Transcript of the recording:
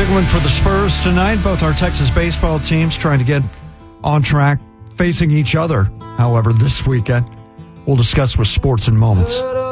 big one for the Spurs tonight. Both our Texas baseball teams trying to get on track, facing each other, however, this weekend. We'll discuss with Sports in Moments.